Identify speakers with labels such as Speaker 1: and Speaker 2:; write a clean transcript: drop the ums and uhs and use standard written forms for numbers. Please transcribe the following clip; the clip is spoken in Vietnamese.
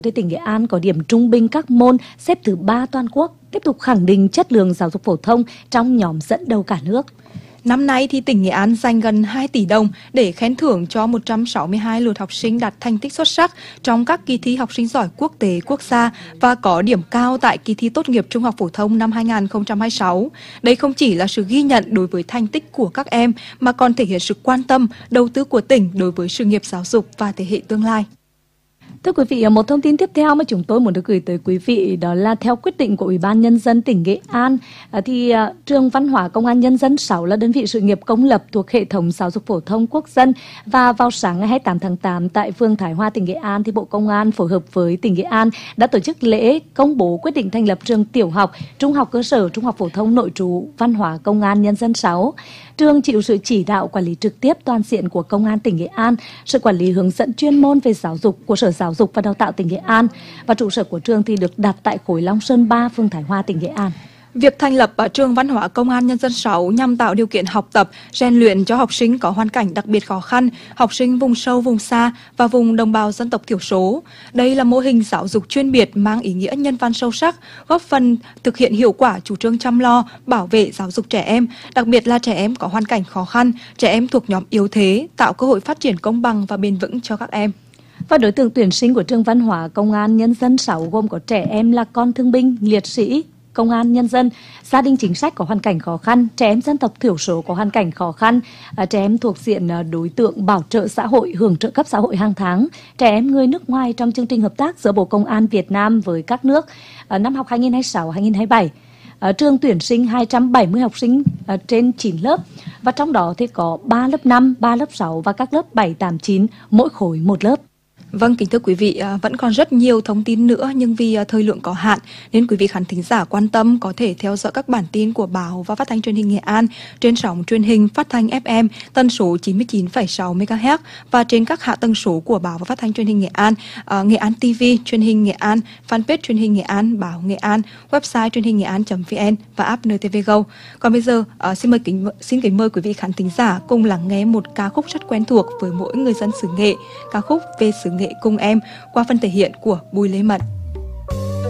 Speaker 1: Tỉnh Nghệ An có điểm trung bình các môn xếp thứ 3 toàn quốc, tiếp tục khẳng định chất lượng giáo dục phổ thông trong nhóm dẫn đầu cả nước.
Speaker 2: Năm nay thì tỉnh Nghệ An dành gần 2 tỷ đồng để khen thưởng cho 162 lượt học sinh đạt thành tích xuất sắc trong các kỳ thi học sinh giỏi quốc tế, quốc gia và có điểm cao tại kỳ thi tốt nghiệp trung học phổ thông năm 2026. Đây không chỉ là sự ghi nhận đối với thành tích của các em mà còn thể hiện sự quan tâm, đầu tư của tỉnh đối với sự nghiệp giáo dục và thế hệ tương lai.
Speaker 1: Thưa quý vị, một thông tin tiếp theo mà chúng tôi muốn được gửi tới quý vị đó là theo quyết định của Ủy ban Nhân dân tỉnh Nghệ An thì Trường Văn hóa Công an Nhân dân 6 là đơn vị sự nghiệp công lập thuộc hệ thống giáo dục phổ thông quốc dân, và vào sáng ngày 28 tháng 8 tại phường Thái Hoa, tỉnh Nghệ An thì Bộ Công an phối hợp với tỉnh Nghệ An đã tổ chức lễ công bố quyết định thành lập trường tiểu học, trung học cơ sở, trung học phổ thông nội trú Văn hóa Công an Nhân dân 6. Trường chịu sự chỉ đạo quản lý trực tiếp toàn diện của Công an tỉnh Nghệ An, sự quản lý hướng dẫn chuyên môn về giáo dục của Sở Giáo dục và Đào tạo tỉnh Nghệ An, và trụ sở của trường thì được đặt tại khối Long Sơn 3, phường Thái Hoa, tỉnh Nghệ An.
Speaker 2: Việc thành lập Trường Văn hóa Công an Nhân dân 6 nhằm tạo điều kiện học tập, rèn luyện cho học sinh có hoàn cảnh đặc biệt khó khăn, học sinh vùng sâu, vùng xa và vùng đồng bào dân tộc thiểu số. Đây là mô hình giáo dục chuyên biệt mang ý nghĩa nhân văn sâu sắc, góp phần thực hiện hiệu quả chủ trương chăm lo, bảo vệ giáo dục trẻ em, đặc biệt là trẻ em có hoàn cảnh khó khăn, trẻ em thuộc nhóm yếu thế, tạo cơ hội phát triển công bằng và bền vững cho các em.
Speaker 1: Và đối tượng tuyển sinh của Trường Văn hóa Công an Nhân dân 6 gồm có trẻ em là con thương binh, liệt sĩ, công an nhân dân, gia đình chính sách có hoàn cảnh khó khăn, trẻ em dân tộc thiểu số có hoàn cảnh khó khăn, trẻ em thuộc diện đối tượng bảo trợ xã hội, hưởng trợ cấp xã hội hàng tháng, trẻ em người nước ngoài trong chương trình hợp tác giữa Bộ Công an Việt Nam với các nước năm học 2026-2027. Trường tuyển sinh 270 học sinh trên 9 lớp, và trong đó thì có 3 lớp 5, 3 lớp 6 và các lớp 7, 8, 9, mỗi khối một lớp.
Speaker 2: Vâng, kính thưa quý vị, vẫn còn rất nhiều thông tin nữa nhưng vì thời lượng có hạn nên quý vị khán thính giả quan tâm có thể theo dõi các bản tin của Báo và Phát thanh Truyền hình Nghệ An trên sóng truyền hình phát thanh FM tần số 99,6 MHz và trên các hạ tầng số của Báo và Phát thanh Truyền hình Nghệ An, Nghệ An TV, Truyền hình Nghệ An, fanpage Truyền hình Nghệ An, Báo Nghệ An, website truyền hình nghệ an.vn và app NTV Go. Còn bây giờ xin kính mời quý vị khán thính giả cùng lắng nghe một ca khúc rất quen thuộc với mỗi người dân xứ Nghệ, ca khúc Về xứ Nghệ cùng em qua phần thể hiện của Bùi Lê Mận.